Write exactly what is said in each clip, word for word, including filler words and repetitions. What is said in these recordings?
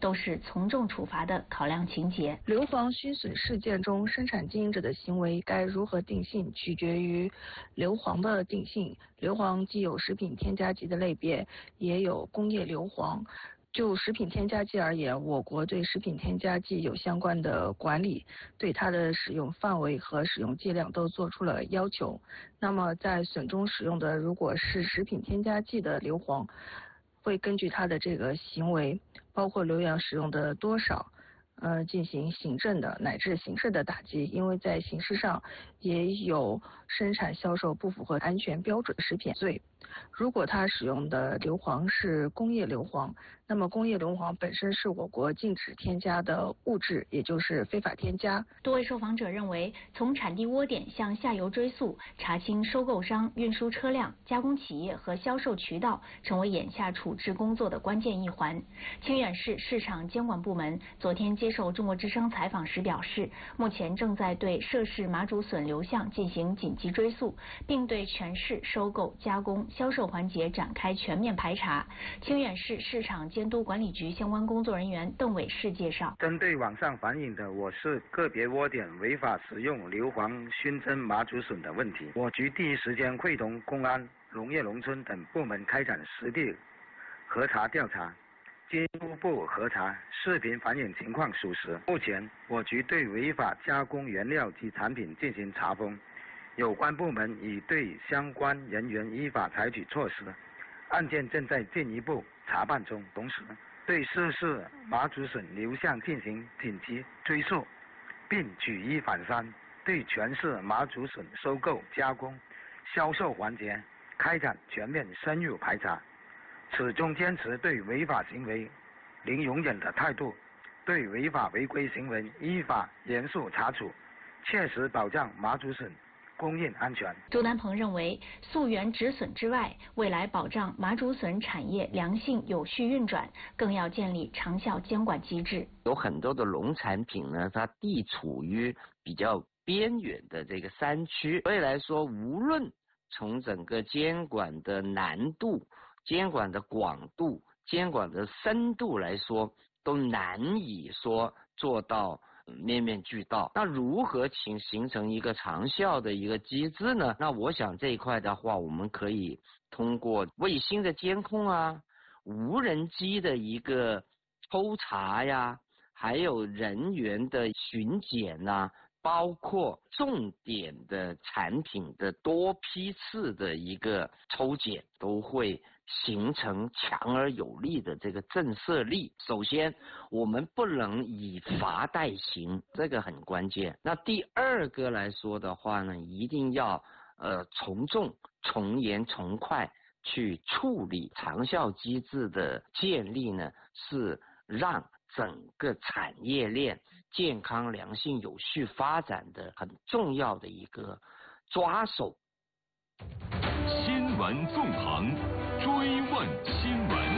都是从重处罚的考量情节。 硫磺虚损事件中，生产经营者的行为该如何定性，取决于硫磺的定性。硫磺既有食品添加剂的类别，也有工业硫磺。就食品添加剂而言，我国对食品添加剂有相关的管理，对它的使用范围和使用剂量都做出了要求。那么在笋中使用的如果是食品添加剂的硫磺，会根据它的这个行为，包括硫氧使用的多少，呃，进行行政的乃至刑事的打击，因为在刑事上也有生产销售不符合安全标准的食品罪。如果它使用的硫磺是工业硫磺，那么工业硫磺本身是我国禁止添加的物质，也就是非法添加。 多位受访者认为，从产地窝点向下游追溯，查清收购商、运输车辆、加工企业和销售渠道，成为眼下处置工作的关键一环。清远市市场监管部门昨天接受中国之声采访时表示，目前正在对涉事麻竹笋流向进行紧急追溯，并对全市收购、加工、销售环节展开全面排查。清远市市场监督管理局相关工作人员邓伟士介绍， 针对网上反映的我市个别窝点违法使用硫磺熏蒸麻竹笋的问题，我局第一时间会同公安、农业农村等部门开展实地核查调查，经初步核查，视频反映情况属实。目前，我局对违法加工原料及产品进行查封，有关部门已对相关人员依法采取措施，案件正在进一步查办中。同时，对涉事麻竹笋流向进行紧急追溯，并举一反三，对全市麻竹笋收购、加工、销售环节开展全面深入排查，始终坚持对违法行为零容忍的态度，对违法违规行为依法严肃查处，切实保障麻竹笋供应安全。 朱南鹏认为，溯源止损之外，未来保障麻竹笋产业良性有序运转，更要建立长效监管机制。 有很多的农产品呢，它地处于比较边远的这个山区，所以来说，无论从整个监管的难度、监管的广度、监管的深度来说，都难以说做到面面俱到。那如何形形成一个长效的一个机制呢？那我想这一块的话，我们可以通过卫星的监控啊、无人机的一个抽查呀，还有人员的巡检呐、包括重点的产品的多批次的一个抽检，都会形成强而有力的这个震慑力。首先，我们不能以罚代行，这个很关键。那第二个来说的话呢，一定要呃从重、从严、从快去处理。长效机制的建立呢，是让整个产业链健康、良性、有序发展的很重要的一个抓手。 新闻纵横，追问新闻。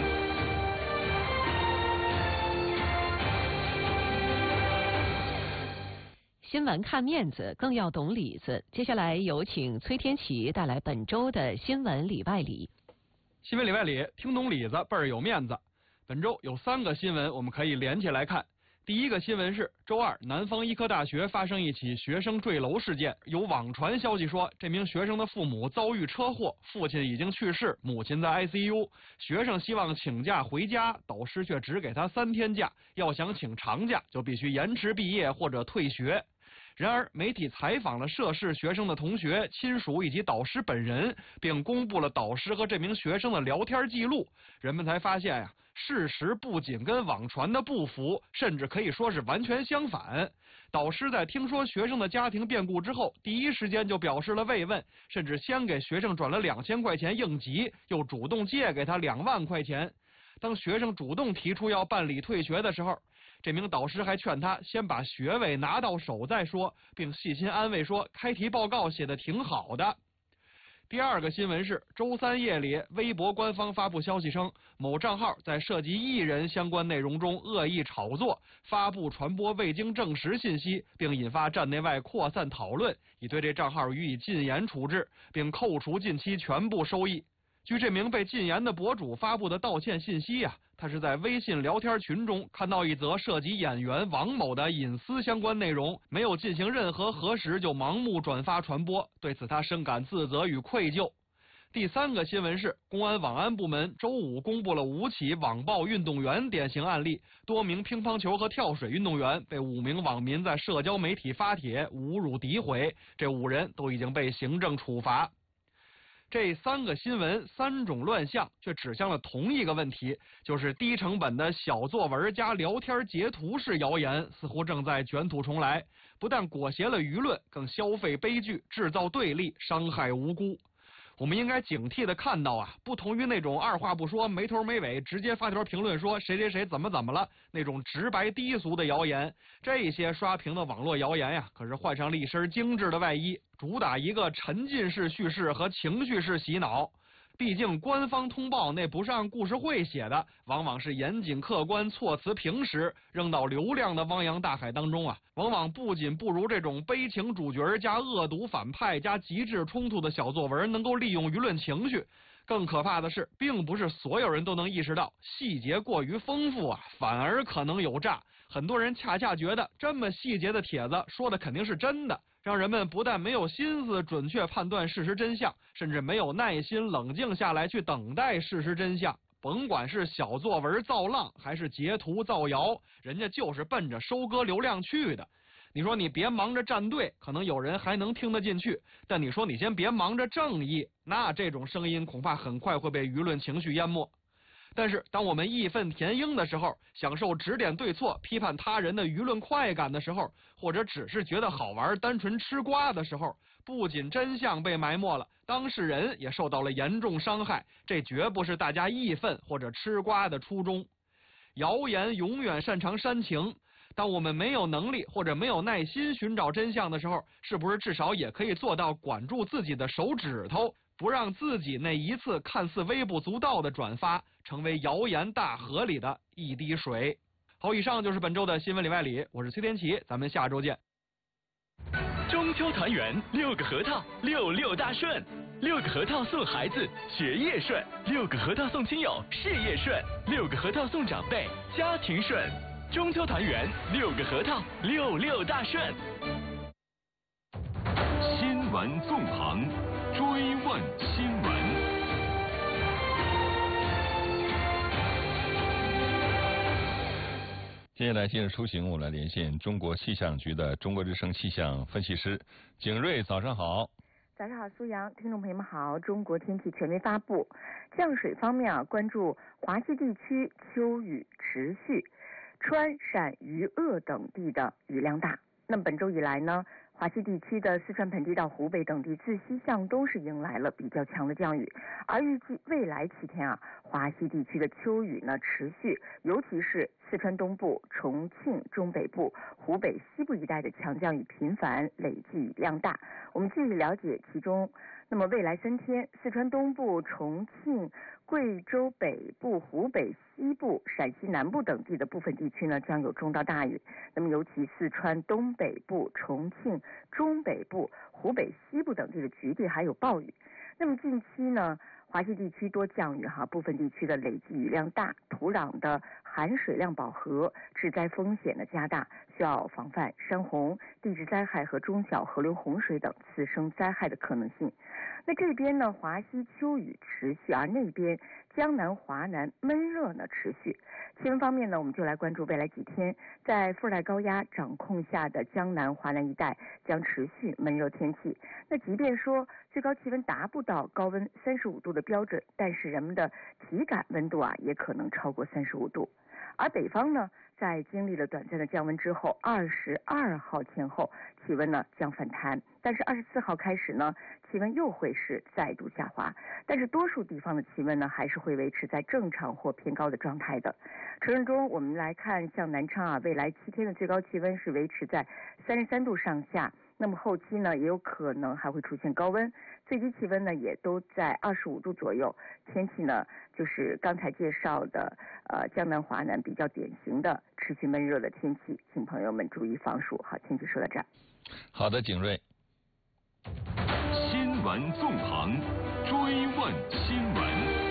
新闻看面子，更要懂里子。接下来有请崔天琪带来本周的新闻里外里。 新闻里外里，听懂里子倍儿有面子。本周有三个新闻我们可以连起来看。第一个新闻是，周二南方医科大学发生一起学生坠楼事件，有网传消息说，这名学生的父母遭遇车祸，父亲已经去世，母亲在 I C U， 学生希望请假回家，导师却只给他三天假，要想请长假就必须延迟毕业或者退学。然而，媒体采访了涉事学生的同学、亲属以及导师本人，并公布了导师和这名学生的聊天记录，人们才发现呀、啊，事实不仅跟网传的不符，甚至可以说是完全相反。导师在听说学生的家庭变故之后，第一时间就表示了慰问，甚至先给学生转了两千块钱应急，又主动借给他两万块钱。当学生主动提出要办理退学的时候，这名导师还劝他先把学位拿到手再说，并细心安慰说开题报告写得挺好的。第二个新闻是，周三夜里，微博官方发布消息称，某账号在涉及艺人相关内容中恶意炒作，发布传播未经证实信息，并引发站内外扩散讨论，已对这账号予以禁言处置，并扣除近期全部收益。 据这名被禁言的博主发布的道歉信息呀、啊，他是在微信聊天群中看到一则涉及演员王某的隐私相关内容，没有进行任何核实就盲目转发传播，对此他深感自责与愧疚。第三个新闻是，公安网安部门周五公布了五起网暴运动员典型案例，多名乒乓球和跳水运动员被五名网民在社交媒体发帖侮辱诋毁，这五人都已经被行政处罚。这三个新闻三种乱象，却指向了同一个问题，就是低成本的小作文加聊天截图式谣言似乎正在卷土重来，不但裹挟了舆论，更消费悲剧，制造对立，伤害无辜。我们应该警惕的看到啊，不同于那种二话不说没头没尾直接发条评论说谁谁谁怎么怎么了那种直白低俗的谣言，这些刷屏的网络谣言呀，可是换上了一身精致的外衣，主打一个沉浸式叙事和情绪式洗脑。毕竟官方通报那不是按故事会写的，往往是严谨客观，措辞平实，扔到流量的汪洋大海当中啊，往往不仅不如这种悲情主角加恶毒反派加极致冲突的小作文能够利用舆论情绪，更可怕的是，并不是所有人都能意识到细节过于丰富啊，反而可能有诈。很多人恰恰觉得这么细节的帖子说的肯定是真的，让人们不但没有心思准确判断事实真相，甚至没有耐心冷静下来去等待事实真相。甭管是小作文造浪还是截图造谣，人家就是奔着收割流量去的。你说你别忙着站队，可能有人还能听得进去，但你说你先别忙着正义，那这种声音恐怕很快会被舆论情绪淹没。但是当我们义愤填膺的时候，享受指点对错批判他人的舆论快感的时候，或者只是觉得好玩单纯吃瓜的时候，不仅真相被埋没了，当事人也受到了严重伤害，这绝不是大家义愤或者吃瓜的初衷。谣言永远擅长煽情，当我们没有能力或者没有耐心寻找真相的时候，是不是至少也可以做到管住自己的手指头，不让自己那一次看似微不足道的转发成为谣言大河里的一滴水。好，以上就是本周的新闻里外里，我是崔天琪，咱们下周见。 中秋团圆，六个核桃，六六大顺。六个核桃送孩子，学业顺；六个核桃送亲友，事业顺；六个核桃送长辈，家庭顺。中秋团圆，六个核桃，六六大顺。 新闻纵横，追问新闻。 接下来今日出行，我们来连线中国气象局的中国之声气象分析师景瑞，早上好。 早上好，苏阳，听众朋友们好。中国天气权威发布，降水方面啊，关注华西地区秋雨持续，川陕渝鄂等地的雨量大。那么本周以来呢，华西地区的四川盆地到湖北等地自西向东是迎来了比较强的降雨，而预计未来七天啊，华西地区的秋雨呢持续，尤其是四川东部、重庆中北部、湖北西部一带的强降雨频繁，累计雨量大。我们继续了解其中。那么未来三天，四川东部、重庆、贵州北部、湖北西部、陕西南部等地的部分地区呢，将有中到大雨。那么尤其四川东北部、重庆中北部、湖北西部等地的局地还有暴雨。那么近期呢，华西地区多降雨哈，部分地区的累计雨量大，土壤的含水量饱和，致灾风险的加大，需要防范山洪、地质灾害和中小河流洪水等次生灾害的可能性。那这边呢，华西秋雨持续，而那边江南、华南闷热呢持续。气温方面呢，我们就来关注未来几天，在副热带高压掌控下的江南、华南一带将持续闷热天气。那即便说最高气温达不到高温三十五度的标准，但是人们的体感温度啊也可能超过三十五度。而北方呢，在经历了短暂的降温之后，二十二号前后气温呢将反弹，但是二十四号开始呢，气温又会是再度下滑，但是多数地方的气温呢还是会维持在正常或偏高的状态的。成人中我们来看，像南昌啊，未来七天的最高气温是维持在三十三度上下，那么后期呢也有可能还会出现高温，最低气温呢也都在二十五度左右。天气呢就是刚才介绍的呃江南、华南比较典型的持续闷热的天气，请朋友们注意防暑。好，天气说到这儿。 好的，景瑞。 新闻纵横， 追问新闻。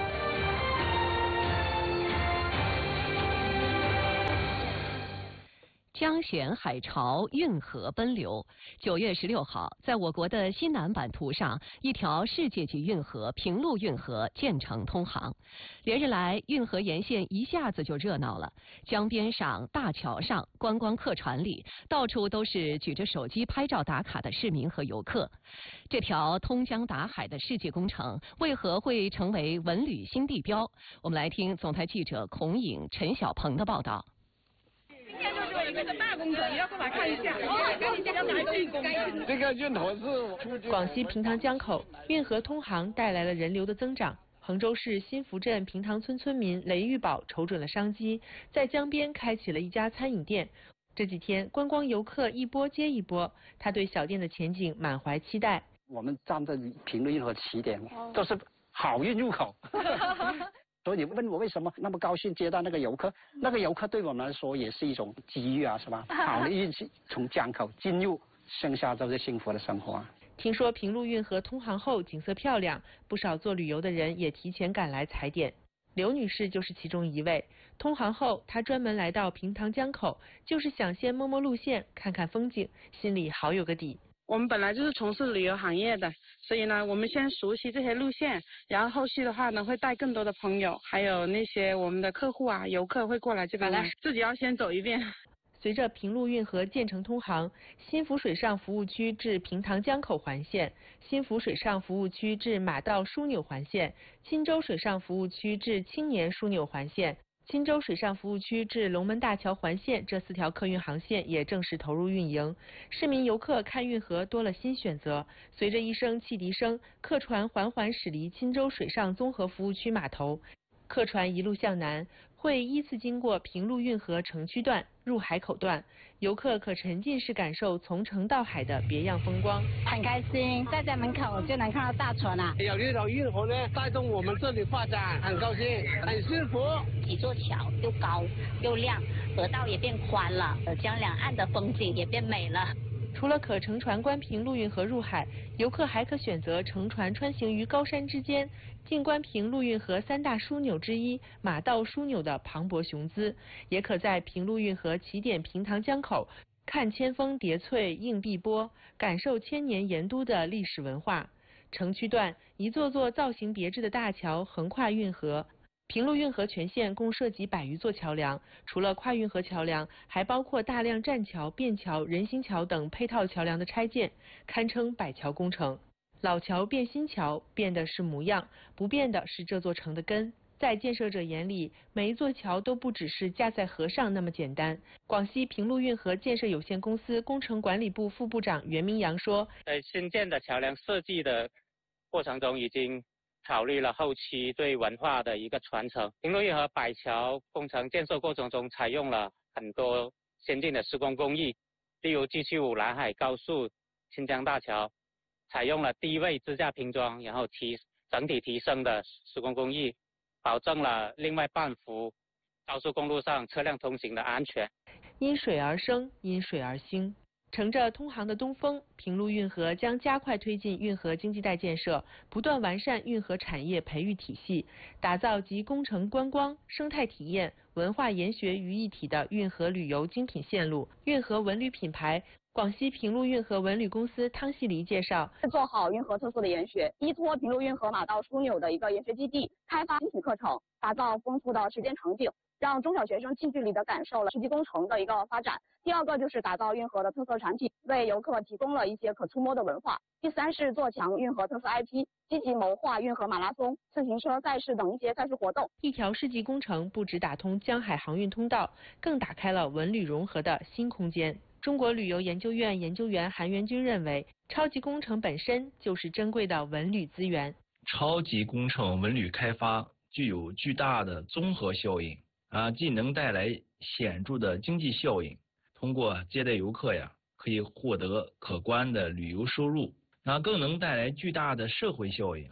江咸海潮，运河奔流。九月十六号，在我国的西南版图上，一条世界级运河——平陆运河建成通航。连日来，运河沿线一下子就热闹了。江边上、大桥上、观光客船里，到处都是举着手机拍照打卡的市民和游客。这条通江达海的世界工程，为何会成为文旅新地标？我们来听总台记者孔颖、陈小鹏的报道。 今天就是一个大工程，你要过来看一下。哦，赶紧介绍哪一工程？ 这个运河是广西平塘江口运河通航带来了人流的增长。衡州市新福镇平塘村村民雷玉宝瞅准了商机，在江边开启了一家餐饮店。这几天观光游客一波接一波，他对小店的前景满怀期待。 我们站在平陆运河起点，都是好运入口。所以你问我为什么那么高兴接待那个游客？那个游客对我们来说也是一种机遇啊，是吧？好的运气从江口进入，剩下都是幸福的生活啊。 听说平陆运河通航后景色漂亮，不少做旅游的人也提前赶来踩点。刘女士就是其中一位。通航后，她专门来到平塘江口，就是想先摸摸路线，看看风景，心里好有个底。 我们本来就是从事旅游行业的，所以呢，我们先熟悉这些路线，然后后续的话呢，会带更多的朋友，还有那些我们的客户啊、游客会过来这边来，自己要先走一遍。 随着平陆运河建成通航，新福水上服务区至平塘江口环线、新福水上服务区至马道枢纽环线、钦州水上服务区至青年枢纽环线、钦州水上服务区至龙门大桥环线这四条客运航线也正式投入运营，市民游客看运河多了新选择。随着一声汽笛声，客船缓缓驶离钦州水上综合服务区码头，客船一路向南，会依次经过平陆运河城区段、入海口段，游客可沉浸式感受从城到海的别样风光。 很开心，在家门口就能看到大船啊！ 有这条运河呢，带动我们这里发展，很高兴，很幸福。 几座桥又高又亮，河道也变宽了，江两岸的风景也变美了。 除了可乘船观平陆运河入海，游客还可选择乘船穿行于高山之间，静观平陆运河三大枢纽之一马道枢纽的磅礴雄姿，也可在平陆运河起点平塘江口看千峰叠翠映碧波，感受千年盐都的历史文化。城区段一座座造型别致的大桥横跨运河。平陆运河全线共设几百余座桥梁，除了跨运河桥梁，还包括大量栈桥、便桥、人行桥等配套桥梁的拆建，堪称百桥工程。老桥变新桥，变的是模样，不变的是这座城的根。在建设者眼里，每一座桥都不只是架在河上那么简单。广西平陆运河建设有限公司工程管理部副部长袁明阳说：“ 在新建的桥梁设计的过程中，已经考虑了后期对文化的一个传承。平陆运河百桥工程建设过程中，采用了很多先进的施工工艺，例如 G 七五 南海高速清江大桥，采用了低位支架拼装，然后提整体提升的施工工艺，保证了另外半幅高速公路上车辆通行的安全。 因水而生，因水而兴。乘着通航的东风，平陆运河将加快推进运河经济带建设，不断完善运河产业培育体系，打造集工程观光、生态体验、文化研学于一体的运河旅游精品线路、运河文旅品牌。广西平陆运河文旅公司汤细黎介绍， 做好运河特色的研学，依托平陆运河马道枢纽的一个研学基地，开发精品课程，打造丰富的实践场景，让中小学生近距离的感受了实际工程的一个发展。第二个就是打造运河的特色产品，为游客提供了一些可触摸的文化。第三是做强运河特色 I P， 积极谋划运河马拉松、自行车赛事等一些赛事活动。 一条世纪工程不只打通江海航运通道，更打开了文旅融合的新空间。中国旅游研究院研究员韩元军认为，超级工程本身就是珍贵的文旅资源。 超级工程文旅开发具有巨大的综合效应啊，既能带来显著的经济效应，通过接待游客呀，可以获得可观的旅游收入，那更能带来巨大的社会效应。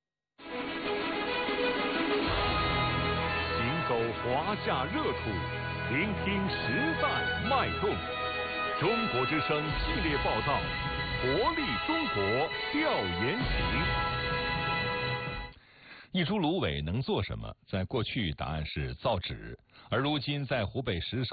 行走华夏热土，聆听时代脉动。中国之声系列报道，活力中国调研行。 一株芦苇能做什么？在过去，答案是造纸，而如今在湖北石首。